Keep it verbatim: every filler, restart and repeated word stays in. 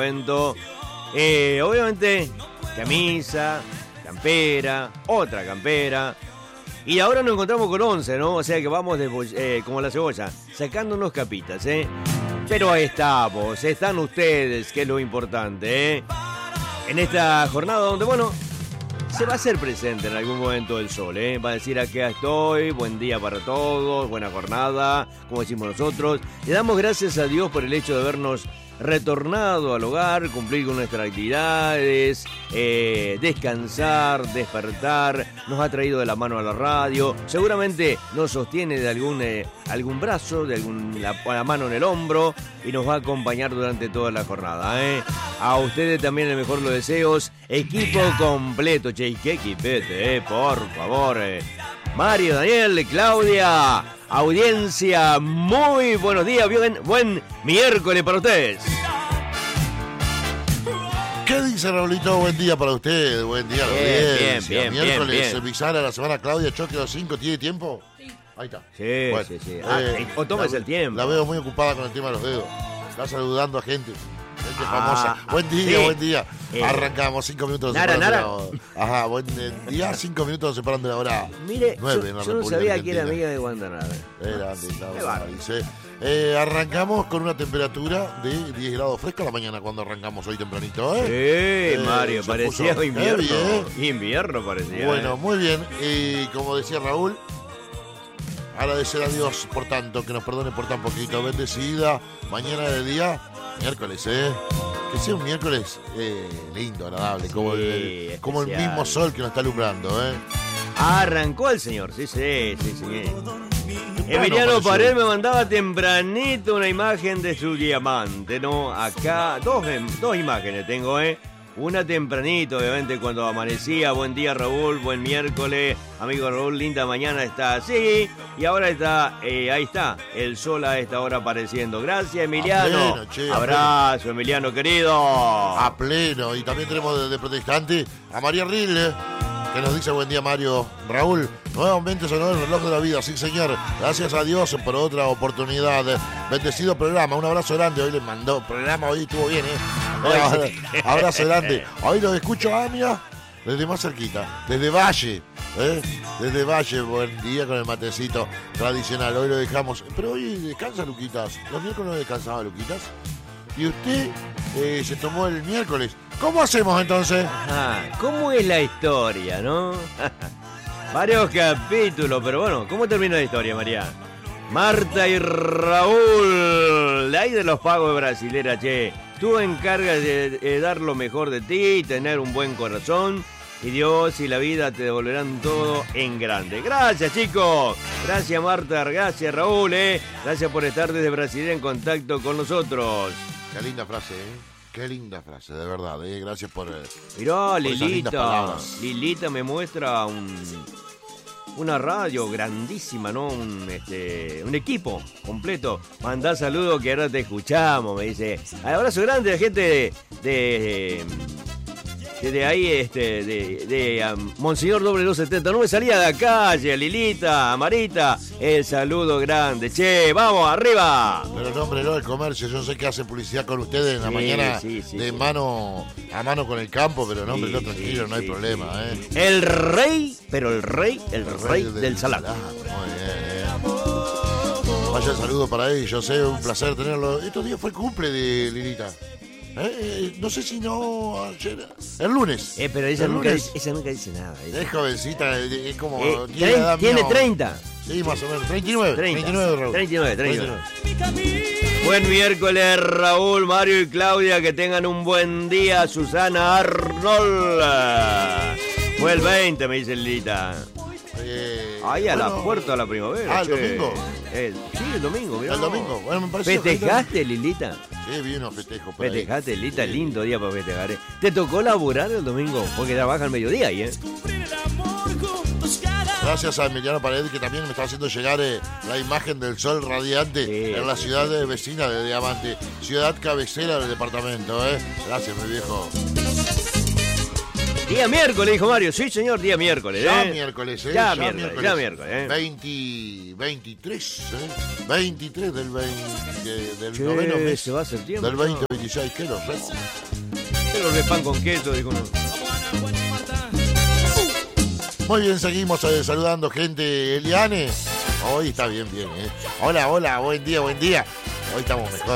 cuento. Eh, obviamente, camisa, campera, otra campera. Y ahora nos encontramos con once, ¿no? O sea que vamos de, eh, como la cebolla, sacándonos capitas, ¿eh? Pero ahí estamos, están ustedes, que es lo importante, ¿eh? En esta jornada donde, bueno, se va a hacer presente en algún momento el sol, ¿eh? Va a decir, aquí estoy, buen día para todos, buena jornada, como decimos nosotros. Le damos gracias a Dios por el hecho de vernos retornado al hogar, cumplir con nuestras actividades, eh, descansar, despertar. Nos ha traído de la mano a la radio, seguramente nos sostiene de algún, eh, algún brazo, de algún, la, la mano en el hombro, y nos va a acompañar durante toda la jornada, ¿eh? A ustedes también el mejor los deseos, equipo completo, che, qué equipete, eh, por favor, eh. Mario, Daniel, Claudia, audiencia, muy buenos días, buen, buen miércoles para ustedes. ¿Qué dice Raulito? Buen día para usted, buen día a la audiencia. Bien, bien, miércoles, bien, bien. Bizarra la semana, Claudia, choque los cinco, ¿tiene tiempo? Sí. Ahí está. Sí, bueno, sí, sí. Ah, eh, o tomes el tiempo. La veo muy ocupada con el tema de los dedos. Está saludando a gente. Gente ah, famosa. Buen día, sí. buen día. Eh, Arrancamos cinco minutos. Nara, Nara. La... Ajá, buen día, cinco minutos nos separan de la hora. Mire, nueve yo, en la yo no República sabía Argentina. que era amiga de Guantanara. Era antes, estaba dice. Eh, arrancamos con una temperatura de diez grados fresca la mañana cuando arrancamos hoy tempranito, ¿eh? Sí, eh Mario, parecía puso, invierno. Eh, invierno parecía. Bueno, eh. muy bien. Y como decía Raúl, agradecer a Dios por tanto, que nos perdone por tan poquito. Bendecida, mañana de día, miércoles, ¿eh? Que sea un miércoles eh, lindo, agradable, sí, como, el, como el mismo sol que nos está alumbrando, ¿eh? Arrancó el señor, sí, sí, sí, sí. Emiliano Pared me mandaba tempranito una imagen de su diamante, ¿no? Acá, dos, dos imágenes tengo, ¿eh? Una tempranito, obviamente, cuando amanecía. Buen día, Raúl, buen miércoles. Amigo Raúl, linda mañana está así. Y ahora está, eh, ahí está, el sol a esta hora apareciendo. Gracias, Emiliano. A pleno, che, abrazo, pleno. Emiliano, querido. A pleno. Y también tenemos de, de protestante a María Rile, que nos dice buen día, Mario. Raúl, nuevamente sonó el reloj de la vida, sí señor. Gracias a Dios por otra oportunidad. Bendecido programa, un abrazo grande. Hoy les mandó programa, hoy estuvo bien, ¿eh? Abrazo grande. Hoy los escucho, ah, mira, desde más cerquita, desde Valle, ¿eh? Desde Valle, buen día con el matecito tradicional. Hoy lo dejamos. Pero hoy descansa, Luquitas. Los miércoles no descansaba, Luquitas. Y usted eh, se tomó el miércoles. ¿Cómo hacemos entonces? Ajá, ¿cómo es la historia, no? Varios capítulos, pero bueno, ¿cómo termina la historia, María? Marta y Raúl, de ahí de los pagos de brasilera, che. Tú encargas de, de dar lo mejor de ti, tener un buen corazón, y Dios y la vida te devolverán todo en grande. Gracias, chicos. Gracias, Marta. Gracias, Raúl, eh. Gracias por estar desde Brasil en contacto con nosotros. Qué linda frase, ¿eh? Qué linda frase, de verdad, ¿eh? Gracias por... Eh, Mirá, por Lilita. Lilita me muestra un... una radio grandísima, ¿no? Un, este, un equipo completo. Mandá saludos que ahora te escuchamos, me dice. Abrazo grande a la gente de... de desde ahí, este, de, de um, Monseñor doble dos setenta. No me salía de la calle, Lilita, Marita. El saludo grande. Che, vamos, arriba. Pero nómbrelo el comercio. Yo sé que hacen publicidad con ustedes en la sí, mañana sí, sí, de sí. mano a mano con el campo, pero nómbrelo sí, tranquilo, sí, no hay sí, problema, sí. ¿eh? El rey, pero el rey, el, el rey, rey del, del salado. Muy bien, ¿eh? Vaya el saludo para ellos, yo sé, un placer tenerlo. Estos días fue el cumple de Lilita. Eh, no sé si no ayer, el lunes. Eh, pero ella, nunca dice, ella nunca dice nada. Ella. Es jovencita, es como... Eh, tiene edad tiene treinta. Sí, más o menos. treinta y nueve. treinta. treinta y nueve, Raúl. treinta y nueve, treinta y nueve. Buen miércoles, Raúl, Mario y Claudia. Que tengan un buen día. Susana Arnold. Fue el veinte, me dice Lilita. Eh, Ahí a bueno, la puerta de la primavera. Ah, el che. domingo. El, sí, el domingo, mirá. El domingo. Bueno, me parece ¿Festejaste, gente... Lilita? Sí, vi unos festejos. Festejaste, Lilita, sí. Lindo día para festejar. ¿eh? ¿Te tocó laburar el domingo? Porque trabaja al mediodía ahí, ¿eh? Gracias a Emiliano Paredes, que también me está haciendo llegar eh, la imagen del sol radiante sí, en la ciudad sí. de vecina de Diamante, ciudad cabecera del departamento, ¿eh? Gracias, mi viejo. Día miércoles, dijo Mario. Sí, señor, día miércoles. Ya ¿eh? miércoles, ¿eh? Ya, Ya miércoles, miércoles. ya miércoles. ¿eh? veinte, veintitrés, ¿eh? veintitrés del, veinte, del Che, noveno mes. se va a hacer tiempo. Del veinte veintiséis, ¿qué lo hacemos? Quiero de pan con queso, dijo uno. Muy bien, seguimos eh, saludando gente. Eliane. Hoy está bien, bien, ¿eh? Hola, hola, buen día, buen día. Hoy estamos mejor.